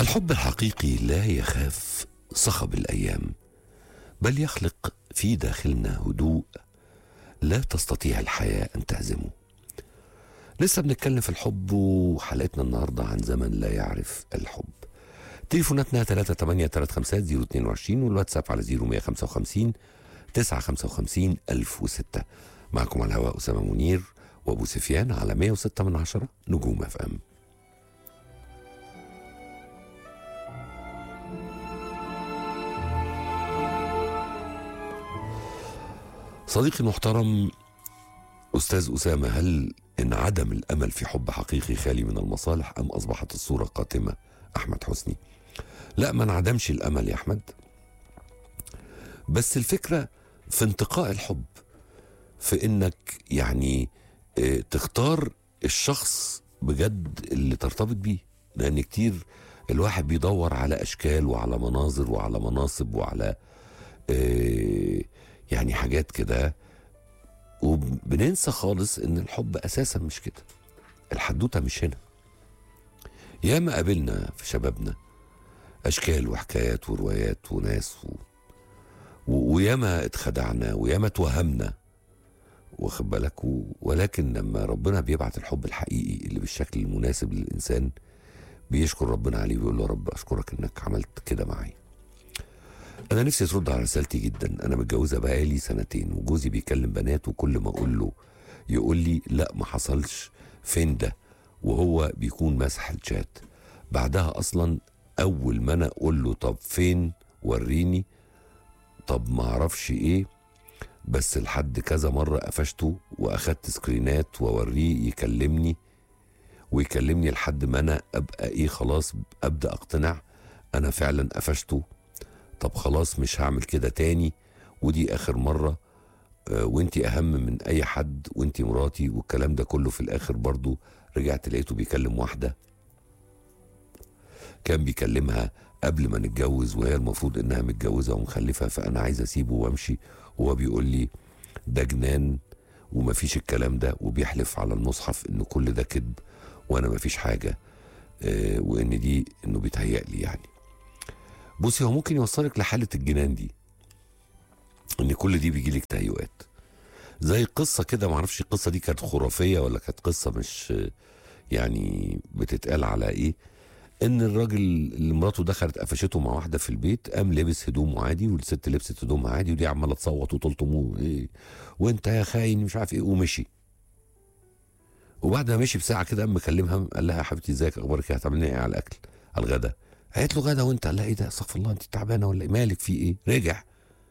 الحب الحقيقي لا يخاف صخب الأيام، بل يخلق في داخلنا هدوء لا تستطيع الحياة أن تهزمه. لسه بنتكلم في الحب، وحلقتنا النهاردة عن زمن لا يعرف الحب. تليفوناتنا 3835022 والواتساب على 0155 955 1006. معكم على الهواء أسامة منير وأبو سفيان على 106 نجوم اف ام. صديقي المحترم أستاذ أسامة، هل إن عدم الأمل في حب حقيقي خالي من المصالح أم أصبحت الصورة قاتمة؟ أحمد حسني. لا، ما انعدمش الأمل يا أحمد، بس الفكرة في انتقاء الحب، في إنك يعني تختار الشخص بجد اللي ترتبط بيه. لأن كتير الواحد بيدور على أشكال وعلى مناظر وعلى مناصب وعلى يعني حاجات كده، وبننسى خالص ان الحب اساسا مش كده. الحدوته مش هنا. ياما قابلنا في شبابنا اشكال وحكايات وروايات وناس وياما اتخدعنا وياما اتوهمنا، واخد بالك، ولكن لما ربنا بيبعت الحب الحقيقي اللي بالشكل المناسب للانسان بيشكر ربنا عليه ويقول له يا رب اشكرك انك عملت كده معايا. أنا نفسي ترد على رسالتي جدا. أنا متجوزة بقالي 2 وجوزي بيكلم بنات، وكل ما أقول له يقول لي لا ما حصلش، فين ده؟ وهو بيكون مسح الشات. بعدها أصلا أول ما أنا أقول له طب فين وريني، طب ما أعرفش إيه، بس لحد كذا مرة قفشته وأخدت سكرينات وأوريه يكلمني ويكلمني لحد ما أنا أبقى إيه خلاص أبدأ أقتنع أنا فعلا قفشته. طب خلاص مش هعمل كده تاني، ودي اخر مرة، وانتي اهم من اي حد، وانتي مراتي، والكلام ده كله. في الاخر برضو رجعت لقيته بيكلم واحدة كان بيكلمها قبل ما نتجوز، وهي المفروض انها متجوزة ومخلفة، فانا عايز اسيبه وامشي. وهو بيقول لي ده جنان ومفيش الكلام ده، وبيحلف على المصحف ان كل ده كذب وانا مفيش حاجة، وان دي انه بيتهيألي يعني. بصي، هو ممكن يوصلك لحالة الجنان دي، ان كل دي بيجيلك تهيؤات. زي قصة كده، معرفش القصة دي كانت خرافية ولا كانت قصة مش يعني بتتقال على ايه، ان الراجل اللي مراته دخلت قفشته مع واحدة في البيت، قام لبس هدومه عادي والست لبست هدومها عادي، ودي عمالة تصوت وتلطم ايه وانت يا خاين مش عارف ايه، ومشي. وبعد ما مشي بساعة كده قام مكلمها، قال لها يا حبيبتي ازيك اخبارك ايه، هتعملي ايه على الاكل على الغدا؟ قالت له غدا وانت؟ قال لها ايه ده، استغفر الله، انت تعبانه ولا ايه، مالك في ايه؟ رجع،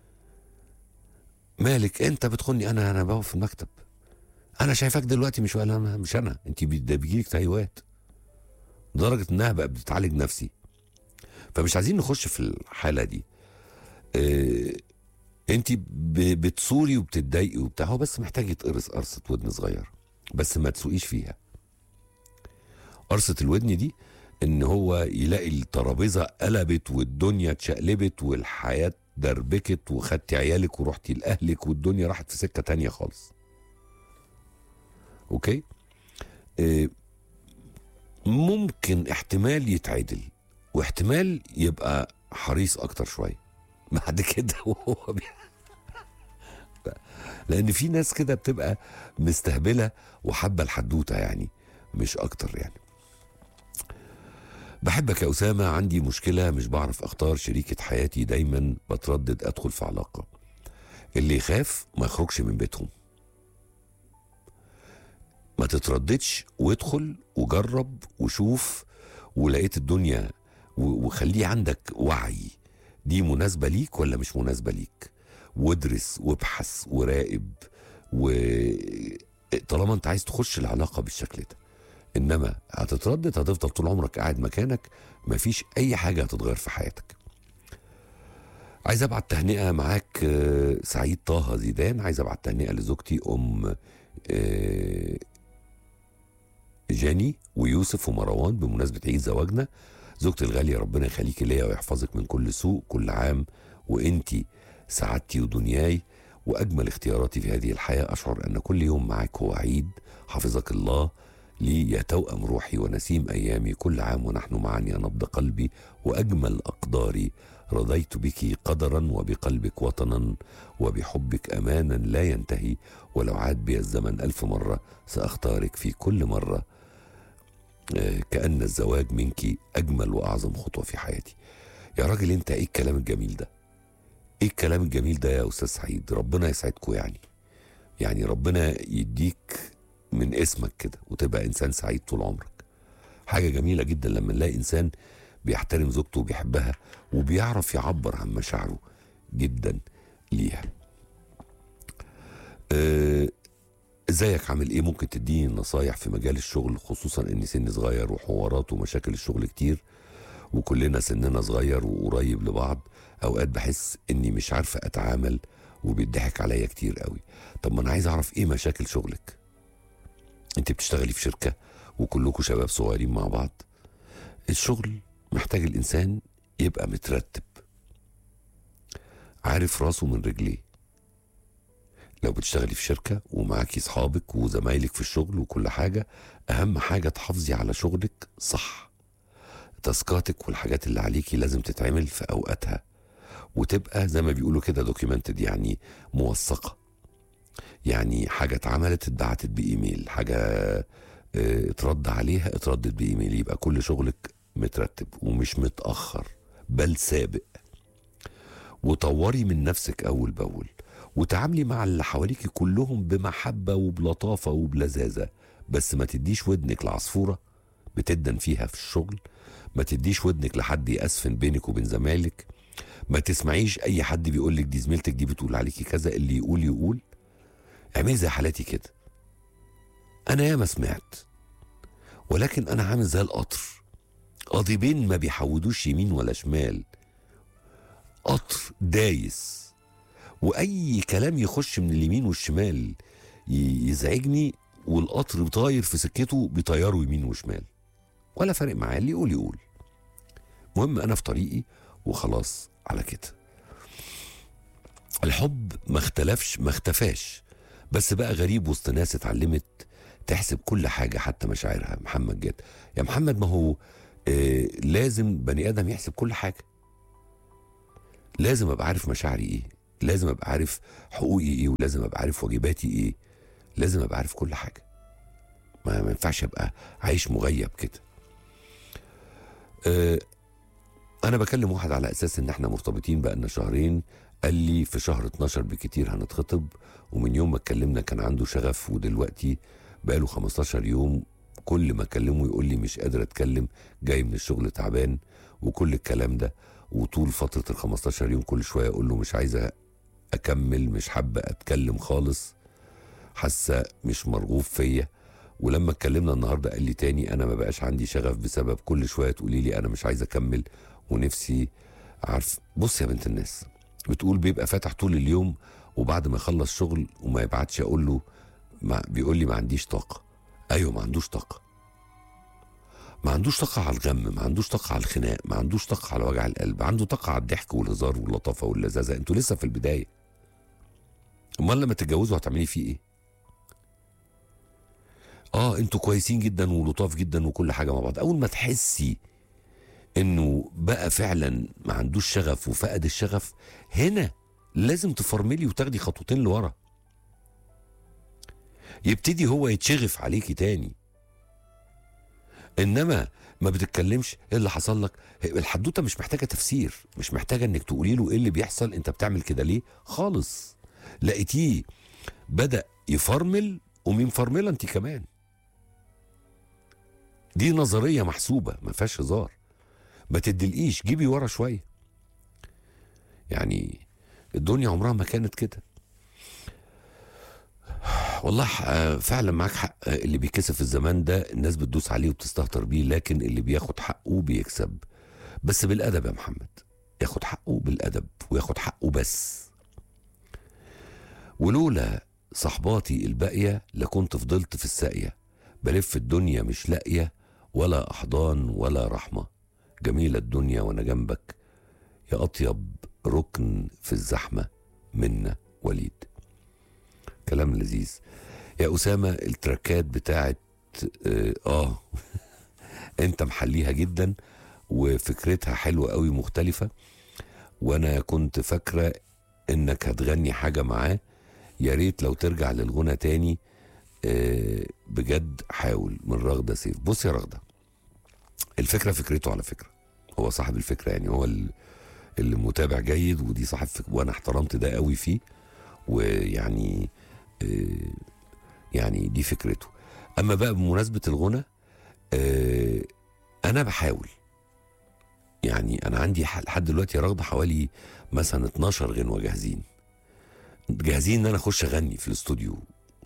مالك انت بتخوني؟ انا بقف في المكتب، انا شايفاك دلوقتي مش انا انت ده بيجيلك تهيؤات لدرجه انها بقى بتتعالج نفسي. فمش عايزين نخش في الحاله دي. اه انت بتصوري وبتتضايقي وبتاع، هو بس محتاج يتقرص قرصه ودن صغير، بس ما تسوقيش فيها. قرصه الودن دي ان هو يلاقي الترابيزه قلبت والدنيا اتشقلبت والحياه دربكت، وخدتي عيالك ورحتي لاهلك والدنيا راحت في سكه تانية خالص. اوكي، ممكن احتمال يتعدل، واحتمال يبقى حريص اكتر شويه بعد كده وهو لان في ناس كده بتبقى مستهبله وحابه الحدوته يعني، مش اكتر يعني. بحبك يا أسامة، عندي مشكلة مش بعرف أختار شريكة حياتي، دايما بتردد أدخل في علاقة. اللي يخاف ما يخرجش من بيتهم. ما تترددش وادخل وجرب وشوف، ولقيت الدنيا وخليه عندك وعي، دي مناسبة ليك ولا مش مناسبة ليك، وادرس وابحث وراقب، وطالما انت عايز تخش العلاقة بالشكل ده. انما هتتردد هتفضل طول عمرك قاعد مكانك، مفيش اي حاجة هتتغير في حياتك. عايز ابعت تهنئة معاك سعيد طه زيدان. عايز ابعت تهنئة لزوجتي ام جاني ويوسف ومروان بمناسبة عيد زواجنا. زوجتي الغالية ربنا يخليكي ليا ويحفظك من كل سوء، كل عام وانتي سعادتي ودنياي واجمل اختياراتي في هذه الحياة. اشعر ان كل يوم معك هو عيد، حفظك الله لي يا توأم روحي ونسيم أيامي، كل عام ونحن معا يا نبض قلبي وأجمل أقداري، رضيت بك قدرا وبقلبك وطنا وبحبك أمانا لا ينتهي، ولو عاد بي الزمن 1000 مرة سأختارك في كل مرة، كأن الزواج منك أجمل وأعظم خطوة في حياتي. يا راجل أنت إيه الكلام الجميل ده؟ إيه الكلام الجميل ده يا أستاذ سعيد؟ ربنا يسعدكم يعني ربنا يديك من اسمك كده وتبقى إنسان سعيد طول عمرك. حاجة جميلة جدا لما نلاقي إنسان بيحترم زوجته وبيحبها وبيعرف يعبر عن مشاعره جدا ليها. ازيك عامل ايه؟ ممكن تديني نصايح في مجال الشغل، خصوصا ان سني صغير وحوارات ومشاكل الشغل كتير وكلنا سننا صغير وقريب لبعض، اوقات بحس اني مش عارفة اتعامل وبيضحك عليا كتير قوي. طب ما انا عايز اعرف ايه مشاكل شغلك؟ انت بتشتغلي في شركة وكلكم شباب صغيرين مع بعض. الشغل محتاج الانسان يبقى مترتب، عارف راسه من رجليه. لو بتشتغلي في شركة ومعاكي صحابك وزمايلك في الشغل وكل حاجة، أهم حاجة تحافظي على شغلك صح. تاسكاتك والحاجات اللي عليكي لازم تتعمل في أوقاتها وتبقى زي ما بيقولوا كده دوكيومنتد، يعني موثقة. يعني حاجة اتعملت اتبعتت بإيميل، حاجة اترد عليها اتردت بإيميل، يبقى كل شغلك مترتب ومش متأخر بل سابق. وطوري من نفسك أول بأول وتعاملي مع اللي حواليكي كلهم بمحبة وبلطافة وبلذاذة، بس ما تديش ودنك لعصفورة بتدن فيها في الشغل، ما تديش ودنك لحد يأسفن بينك وبين زمايلك، ما تسمعيش أي حد بيقولك دي زميلتك دي بتقول عليكي كذا، اللي يقول يقول. اعملي زي حالاتي كده. أنا ياما سمعت، ولكن أنا عامل زي القطر، قضيبين ما بيحودوش يمين ولا شمال، قطر دايس، واي كلام يخش من اليمين والشمال يزعجني، والقطر طاير في سكته بيطيره يمين وشمال، ولا فارق معاه، اللي يقول يقول. المهم انا في طريقي وخلاص على كده. الحب ما اختلفش ما اختفاش، بس بقى غريب وسط ناس اتعلمت تحسب كل حاجة حتى مشاعرها. محمد جاد. يا محمد ما هو لازم بني ادم يحسب كل حاجة. لازم ابقى عارف مشاعري ايه، لازم ابقى عارف حقوقي ايه، ولازم ابقى عارف واجباتي ايه، لازم ابقى عارف كل حاجه. ما ينفعش ابقى عايش مغيب كده. انا بكلم واحد على اساس ان احنا مرتبطين بقالنا شهرين، قال لي في شهر 12 بكتير هنتخطب، ومن يوم ما اتكلمنا كان عنده شغف، ودلوقتي بقاله 15 يوم كل ما اكلمه يقول لي مش قادر اتكلم، جاي من الشغل تعبان وكل الكلام ده. وطول فتره ال 15 يوم كل شويه اقول له مش عايزه اكمل، مش حابه اتكلم خالص، حاسه مش مرغوب فيا. ولما اتكلمنا النهارده قال لي تاني انا ما بقاش عندي شغف بسبب كل شويه تقولي لي انا مش عايزه اكمل ونفسي. عارف بص يا بنت الناس، بتقول بيبقى فاتح طول اليوم وبعد ما يخلص شغل وما يبعتش اقول له بيقول لي ما عنديش طاقه. ايوه ما عندوش طاقه، ما عندوش طاقه على الغم، ما عندوش طاقه على الخناق، ما عندوش طاقه على وجع القلب، عنده طاقه على الضحك والهزار واللطافه واللذاذه. انتوا لسه في البدايه، امال لما تتجوزوا هتعملي فيه ايه؟ انتوا كويسين جدا ولطاف جدا وكل حاجه مع بعض، اول ما تحسي انه بقى فعلا ما عندوش شغف وفقد الشغف، هنا لازم تفرملي وتاخدي خطوتين لورا، يبتدي هو يتشغف عليكي تاني. انما ما بتتكلمش ايه اللي حصل لك، الحدوته مش محتاجه تفسير، مش محتاجه انك تقولي له ايه اللي بيحصل، انت بتعمل كده ليه خالص. لقيتيه بدأ يفرمل ومين مفرمله انت كمان. دي نظريه محسوبه ما فيهاش هزار، ما تدلقيش، جيبي ورا شويه. يعني الدنيا عمرها ما كانت كده. والله فعلا معاك حق، اللي بيكسب في الزمان ده الناس بتدوس عليه وبتستهتر بيه، لكن اللي بياخد حقه بيكسب، بس بالادب يا محمد. ياخد حقه بالادب وياخد حقه بس. ولولا صحباتي الباقيه لكنت فضلت في الساقيه، بلف الدنيا مش لاقيه ولا احضان ولا رحمه، جميله الدنيا وانا جنبك يا اطيب ركن في الزحمه منا وليد. كلام لذيذ يا اسامه. التراكات بتاعت انت محليها جدا وفكرتها حلوة قوي مختلفة، وانا كنت فاكرة انك هتغني حاجة معاه. يا ريت لو ترجع للغنى تاني، بجد حاول. من رغدة سيف. بص يا رغدة، الفكرة فكرته على فكرة، هو صاحب الفكرة يعني، هو اللي متابع جيد ودي صاحب فكرة، وانا احترمت ده قوي فيه، ويعني يعني دي فكرته. اما بقى بمناسبة الغنى، انا بحاول يعني، انا عندي لحد دلوقتي يا رغدة حوالي مثلا 12 غنوة جاهزين ان انا اخش اغني في الاستوديو.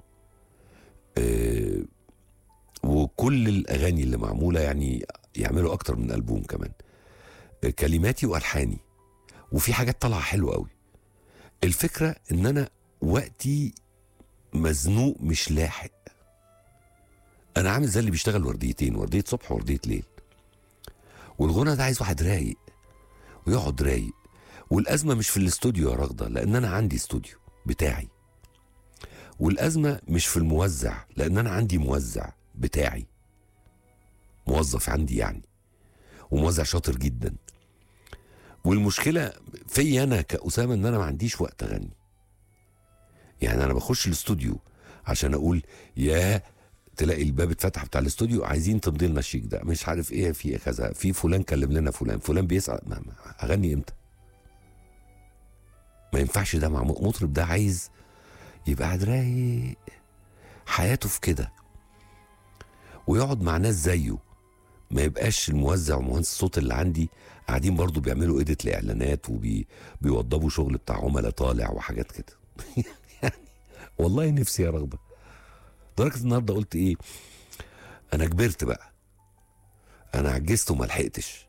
وكل الاغاني اللي معمولة يعني يعملوا اكتر من ألبوم كمان، كلماتي والحاني، وفي حاجات طالعة حلوة قوي. الفكرة ان انا وقتي مزنوق مش لاحق. انا عامل زي اللي بيشتغل ورديتين، وردية صبح ووردية ليل، والغنى ده عايز واحد رايق ويقعد رايق. والازمة مش في الاستوديو يا رغدة، لان انا عندي استوديو بتاعي، والازمة مش في الموزع، لان انا عندي موزع بتاعي، موظف عندي يعني، وموزع شاطر جدا. والمشكلة في انا كأسامة ان انا ما عنديش وقت اغني. يعني انا بخش الاستوديو عشان اقول يا تلاقي الباب اتفتح بتاع الاستوديو، عايزين تمضي لنا الشيك ده، مش عارف ايه، في كذا، في فلان كلم لنا فلان بيسأل. اغني امتى؟ ما ينفعش ده مع مطرب. ده عايز يبقى قاعد رايق حياته في كده، ويقعد مع ناس زيه، ما يبقاش الموزع ومهندس الصوت اللي عندي قاعدين برضو بيعملوا ايديت لاعلانات وبيوضبوا شغل بتاع عملاء طالع وحاجات كده. يعني والله نفسي يا رغبه، لدرجه النهارده قلت ايه، انا كبرت بقى، انا عجزت وما لحقتش.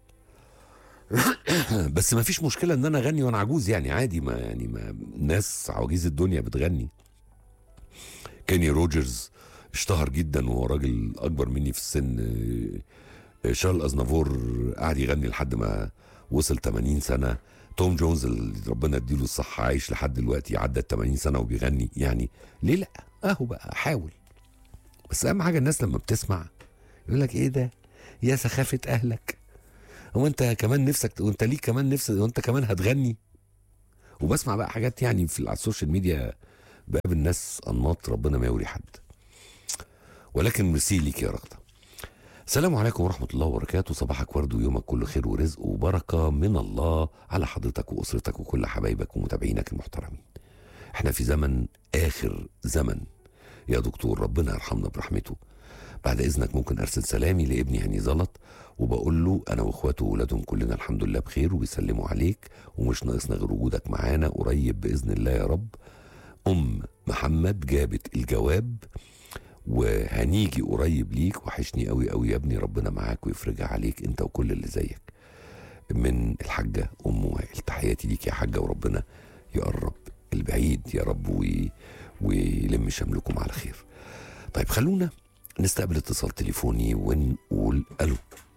بس ما فيش مشكله ان انا اغني وانا عجوز يعني، عادي. ما ناس عواجيز الدنيا بتغني. كيني روجرز اشتهر جدا وهو راجل اكبر مني في السن. شارل ازنافور قعد يغني لحد ما وصل 80 سنه. توم جونز اللي ربنا يديله الصحه عايش لحد دلوقتي، عدى 80 سنه وبيغني يعني. ليه لا؟ اهو بقى حاول. بس اهم حاجه الناس لما بتسمع يقول لك ايه ده يا سخافه اهلك، هو انت كمان نفسك، وانت ليك كمان نفسك، وانت كمان هتغني. وبسمع بقى حاجات يعني على السوشيال ميديا، بقابل الناس انماط ربنا ما يوري حد. ولكن ميرسي ليك يا رغده. السلام عليكم ورحمه الله وبركاته. صباحك ورد ويومك كله خير ورزق وبركه من الله على حضرتك واسرتك وكل حبايبك ومتابعينك المحترمين. احنا في زمن، اخر زمن يا دكتور، ربنا يرحمنا برحمته. بعد اذنك ممكن ارسل سلامي لابني هاني زلط، وبقول له انا واخواته وولادهم كلنا الحمد لله بخير وبيسلموا عليك، ومش ناقصنا غير وجودك معانا قريب باذن الله يا رب. محمد جابت الجواب وهنيجي قريب ليك، وحشني قوي قوي يا ابني، ربنا معاك ويفرجها عليك انت وكل اللي زيك. من الحاجة وائل. تحياتي ليك يا حاجة، وربنا يقرب البعيد يا رب ويلم شملكم على خير. طيب خلونا نستقبل اتصال تليفوني ونقول الو.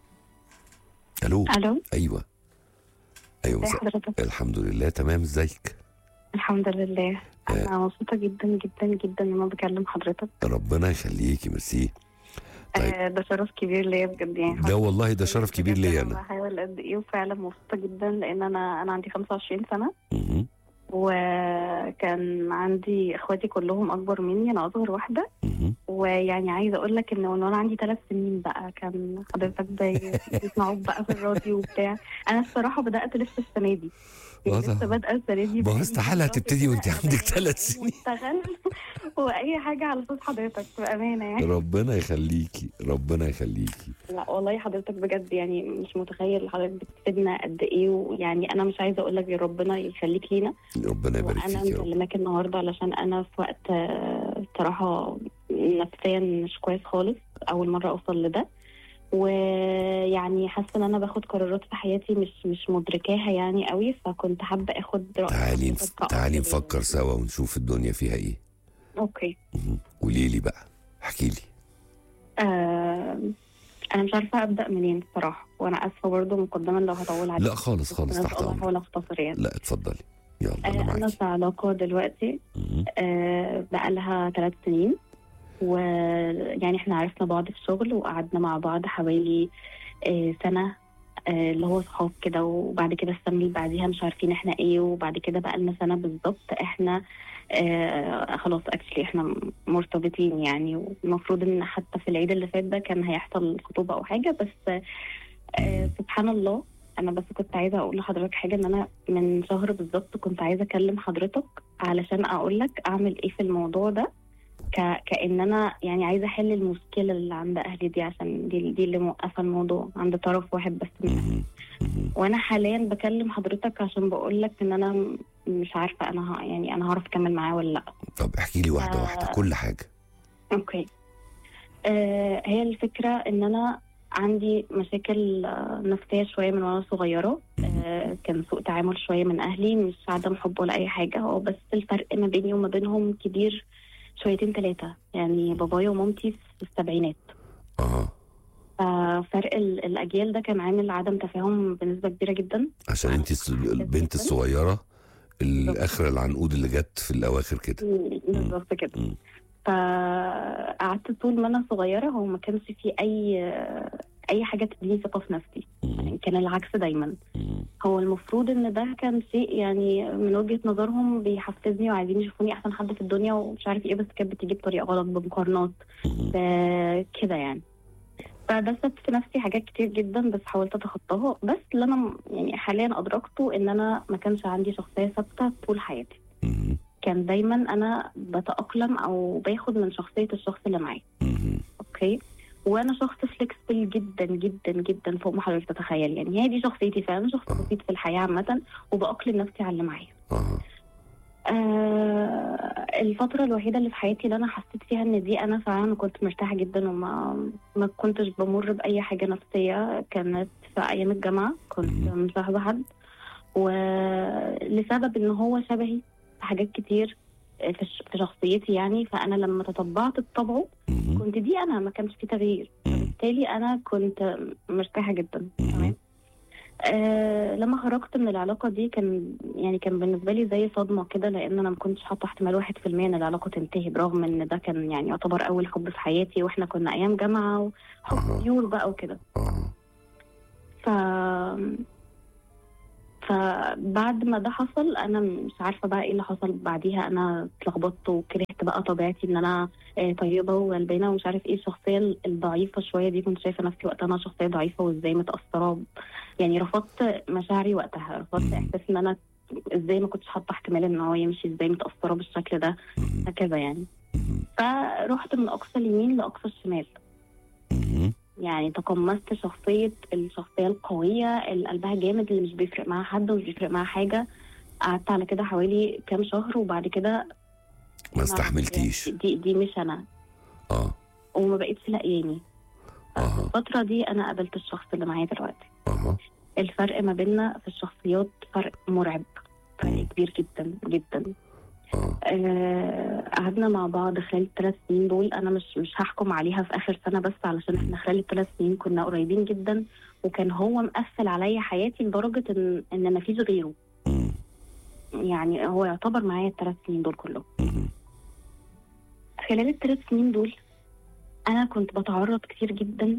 الو. ايوه الحمد لله تمام. ازيك؟ الحمد لله. انا مبسوطه جدا جدا جدا ان انا بكلم حضرتك. ربنا يخليكي. ميرسي. طيب. ده شرف كبير ليا بجد يعني. ده والله ده شرف كبير ليا. انا بحاول قد ايه، وفعلا مبسوطه جدا لان انا عندي 25 سنه. وكان عندي اخواتي كلهم اكبر مني، انا اصغر واحده. ويعني عايزه اقول لك ان وانا عندي 3 سنين بقى كان حضرتك بيسمعوك بقى في الراديو وبتاع. انا الصراحه بدات لسه السنه دي، لسه بادئه السنه دي. ما هو استحاله هتبتدي وانت عندك 3 سنين. اشتغل واي حاجه على صوت حضرتك بامانه يعني. ربنا يخليكي ربنا يخليكي. لا والله حضرتك بجد يعني مش متخيل حضرتك بتفيدنا قد ايه. ويعني انا مش عايزه اقول لك غير ربنا يخليك لينا. ربنا يبارك فيك يا رب. انا مكلماك النهارده علشان انا في وقت صراحه نفسيا مش كويس خالص، اول مره اوصل لده. ويعني حاسه ان انا باخد قرارات في حياتي مش مدركاها يعني قوي، فكنت حابه اخد رأيك. تعالي نفكر سوا ونشوف الدنيا فيها ايه. اوكي. قولي لي بقى، احكي لي. انا مش عارفه ابدا منين بصراحه، وانا اسفه برضو مقدما لو هطول عليك. لا خالص تحت امرك. هحاول اختصر يعني. لا اتفضلي يلا. انا معاكي. انا في علاقه دلوقتي بقالها 3 سنين. ويعني احنا عرفنا بعض في شغل وقعدنا مع بعض حوالي سنة، اللي هو صحاب كده، وبعد كده السنة اللي بعديها مش عارفين احنا ايه، وبعد كده بقى لنا سنة بالظبط احنا خلاص اكشلي احنا مرتبطين يعني. والمفروض ان حتى في العيد اللي فات ده كان هيحصل خطوبة او حاجة، بس سبحان الله. انا بس كنت عايزة اقول لحضرتك حاجة، ان انا من شهر بالظبط كنت عايزة اكلم حضرتك علشان اقول لك اعمل ايه في الموضوع ده، كأن أنا يعني عايزة أحل المشكلة اللي عند أهلي دي، عشان دي اللي موقفة الموضوع عند طرف واحد بس من أهلي. وأنا حاليا بكلم حضرتك عشان بقول لك إن أنا مش عارفة أنا يعني أنا هعرف أكمل معاه ولا لأ. طب احكي لي واحدة واحدة كل حاجة. أوكي. هي الفكرة إن أنا عندي مشاكل نفسية شوية من وأنا صغيرة. كان سوء تعامل شوية من أهلي، مش عدم حب ولا أي حاجة، هو بس الفرق ما بيني وما بينهم كبير شويتين 3. يعني بابايا ومامتي في السبعينات. ففرق الأجيال ده كان عامل عدم تفاهم بنسبة كبيرة جدا، عشان انت البنت الصغيرة الآخر العنقود اللي جت في الأواخر كده. بالظبط كده. فقعدت طول ما أنا صغيرة هو ما كانش فيه أي حاجة تديني ثقة في نفسي، يعني كان العكس دايما. هو المفروض ان ده كان شيء يعني من وجهة نظرهم بيحفزني وعايزين يشوفوني احسن حد في الدنيا ومش عارف ايه، بس كانت بتيجي بطريقة غلط بمقارنات كده يعني. فدست في نفسي حاجات كتير جدا بس حاولت اتخطاها. بس اللي انا يعني حاليا ادركته ان انا ما كانش عندي شخصية ثابتة طول حياتي. كان دايما انا بتأقلم او باخد من شخصية الشخص اللي معايا. اوكي. وانا شخص فليكسبل جدا جدا جدا فوق ما حضرتك تتخيل. يعني هي دي شخصيتي فعلا، شخص بسيط في الحياه عامه، وبأقلم نفسي على اللي معايا. الفتره الوحيده اللي في حياتي اللي انا حسيت فيها ان دي انا فعلا كنت مرتاحه جدا وما كنتش بمر باي حاجه نفسيه، كانت في ايام الجامعه. كنت مصاحبه حد، ولسبب ان هو شبهي في حاجات كتير في شخصيتي يعني. فأنا لما تطبعت بطبعه كنت دي أنا، ما كانش في تغيير، فبالتالي أنا كنت مرتاحة جدا. تمام. لما خرجت من العلاقة دي كان بالنسبة لي زي صدمة كده، لأن أنا ما كنتش حاطة احتمال 1% إن العلاقة تنتهي، برغم إن ده كان يعني يعتبر أول حب في حياتي، وإحنا كنا أيام جامعة وحب بيور بقى وكده. فبعد ما ده حصل انا مش عارفه بقى ايه اللي حصل بعديها. انا اتلخبطت وكرهت بقى طبيعتي ان انا طيبه وغلبانه ومش عارف ايه. الشخصيه الضعيفه شويه دي كنت شايفه نفسي وقتها انا شخصيه ضعيفه وازاي متاثره يعني رفضت مشاعري وقتها، رفضت احساس ان انا ازاي ما كنتش حاطه احتمال ان هو يمشي، ازاي متاثره بالشكل ده هكذا يعني. فرحت من اقصى اليمين لاقصى الشمال. يعني تقمصت الشخصية القوية اللي قلبها جامد، اللي مش بيفرق معاها حد ومش بيفرق معاها حاجة. قعدت على كده حوالي كام شهر، وبعد كده ما استحملتيش. دي مش أنا. وما بقيتش لاقياني. الفترة دي أنا قابلت الشخص اللي معايا دلوقتي. الفرق ما بيننا في الشخصيات فرق مرعب، فرق كبير جدا جدا. قعدنا مع بعض خلال 3 سنين دول. انا مش هحكم عليها في اخر سنه، بس علشان احنا خلال 3 سنين كنا قريبين جدا، وكان هو مقفل عليا حياتي لدرجه ان ما فيش غيره. يعني هو يعتبر معايا 3 سنين دول كلهم. خلال ال3 سنين دول انا كنت بتعرض كتير جدا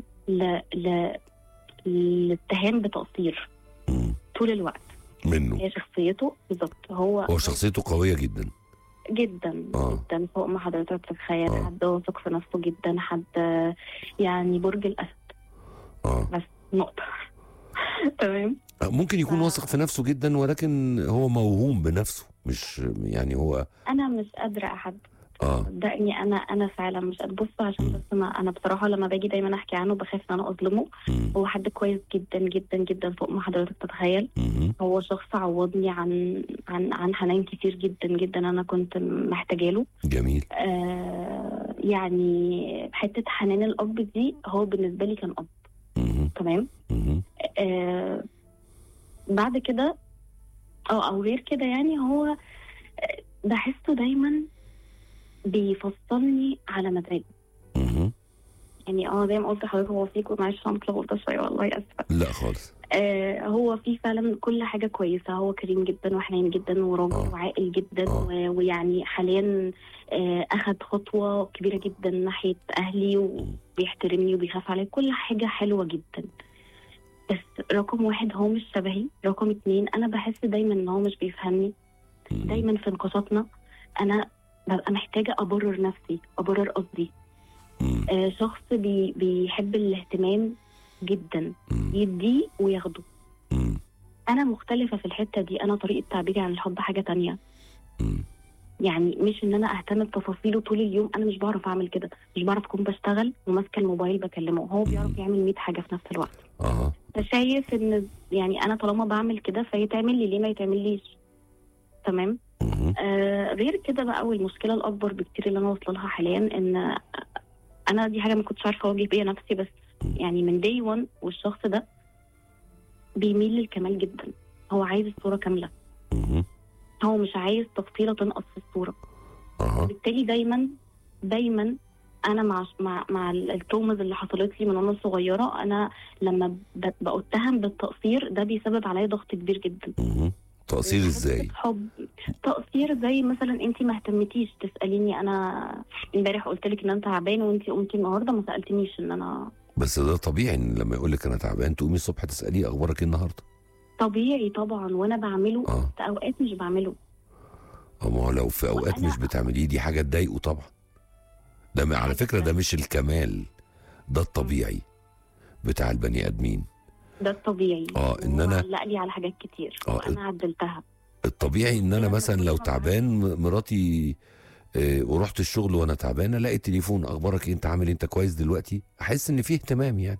لاتهام بتقصير طول الوقت منه. هي شخصيته بالظبط. هو شخصيته قويه جدا جدا جدا فوق ما حضرتك تتخيل. حد واثق في نفسه جدا، حد يعني برج الاسد. بس نقطه. تمام. ممكن يكون واثق في نفسه جدا، ولكن هو موهوم بنفسه، مش يعني هو. انا مش قادره احد صدقني. انا فعلا مش بص، عشان بس ما انا بصراحه لما باجي دايما احكي عنه بخاف ان انا اظلمه. هو حد كويس جدا جدا جدا فوق ما حضرتك تتخيل. هو شخص عوضني عن حنان كتير جدا جدا انا كنت محتاجه له. جميل. يعني حته حنان الاب دي هو بالنسبه لي كان اب. تمام. بعد كده او غير كده يعني هو بحسه دايما بيفصلني على مزاجه. يعني زي ما قلت لحضرتك هو فيك، ومعلش انا متلخبطه شويه والله اسفه. لا خالص. هو في فعلا كل حاجة كويسة، هو كريم جدا وحنين جدا وراجل وعاقل جدا ويعني حاليا أخد خطوة كبيرة جدا ناحية أهلي وبيحترمني وبيخاف علي، كل حاجة حلوة جدا. بس رقم 1 هو مش شبهي، رقم 2 أنا بحس دايما إن هو مش بيفهمني. دايما في نقاشاتنا أنا ببقى محتاجة أبرر نفسي، أبرر قصدي. شخص بيحب الاهتمام جدا، يديه وياخده. انا مختلفة في الحتة دي، انا طريقة تعبيري عن الحب حاجة تانية. يعني مش ان انا اهتم بتفاصيله طول اليوم، انا مش بعرف اعمل كده، مش بعرف اكون بشتغل وماسكة الموبايل بكلمه، هو بيعرف يعمل 100 حاجة في نفس الوقت. فشايف ان يعني انا طالما بعمل كده فيتعمل لي، ليه ما يتعمليش؟ تمام. غير كده بقى، والمشكلة الاكبر بكتير اللي انا واصله لها حاليا، ان انا دي حاجة ما كنتش عارفة اواجه بيها نفسي، بس يعني من day one والشخص ده بيميل للكمال جدا، هو عايز الصورة كاملة. هو مش عايز تفصيلة تنقص في الصورة. بالتالي دايما انا مع التومز اللي حصلت لي من وانا صغيرة، انا لما بأتهم بالتقصير ده بيسبب عليا ضغط كبير جدا. تقصير ازاي؟ حب تقصير زي مثلا انت ما اهتمتيش تسأليني، انا امبارح قلت لك ان انت تعبان وانت قمتي النهارده ما سألتنيش ان انا. بس ده طبيعي ان لما يقول لك انا تعبان تقومي الصبح تسأليه اخبارك ايه النهارده. طبيعي طبعا، وانا بعمله. في اوقات مش بعمله. ما هو لو في اوقات مش بتعمليه دي حاجه تضايقه طبعا. ده على فكره ده مش الكمال، ده الطبيعي بتاع البني ادمين. ده الطبيعي. ان انا علق لي على حاجات كتير وانا عدلتها. الطبيعي ان انا مثلا لو تعبان مراتي ورحت الشغل وانا تعبان الاقي التليفون اخبارك ايه، انت عامل، انت كويس دلوقتي، احس ان فيه اهتمام يعني.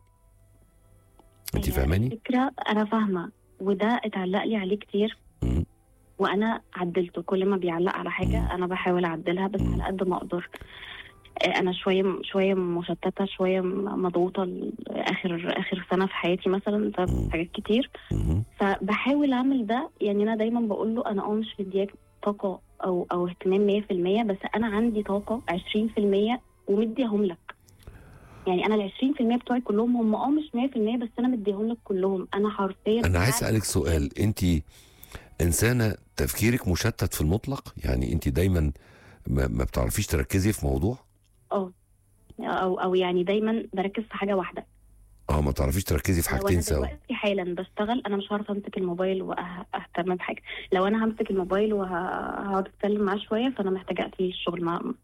انت فاهماني؟ الفكره انا فاهمه، وده اتعلق لي عليه كتير. وانا عدلته، كل ما بيعلق على حاجه انا بحاول اعدلها، بس على قد ما اقدر. انا شويه مشتته، شويه مضغوطه اخر سنه في حياتي مثلا، حاجات كتير. فبحاول اعمل ده. يعني انا دايما بقول له انا مش مدياك طاقه او اهتمام 100%، بس انا عندي طاقه 20% ومديهم لك. يعني انا ال 20% بتوعي كلهم هم مش 100%، بس انا مديهم لك كلهم. انا حرفيا انا عايز اسالك سؤال، انت انسانه تفكيرك مشتت في المطلق؟ يعني انت دايما ما بتعرفيش تركزي في موضوع؟ او يعني دايما بركز في حاجه واحده. ما تعرفيش تركزي في حاجتين سوا. لو انا دلوقتي حالا بشتغل انا مش هعرف امسك الموبايل واهتم بحاجه. لو انا همسك الموبايل وهقعد اتكلم معاه شويه، فانا محتاجه اقفل الشغل